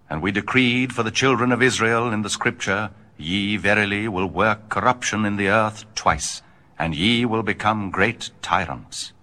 And we decreed for the children of Israel in the scripture, Ye verily will work corruption in the earth twice, and ye will become great tyrants.